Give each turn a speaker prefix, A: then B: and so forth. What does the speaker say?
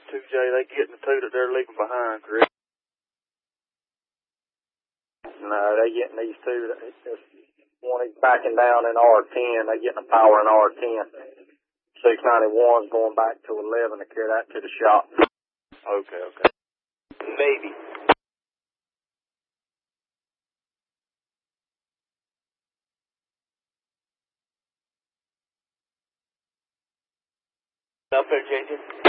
A: 2J, they getting the two that they're leaving behind, correct?
B: No, they getting these two. One is backing down in R10. They getting a power in R10. 691's going back to 11 to carry that to the shop.
A: Okay, okay.
C: Maybe. Up there, JJ?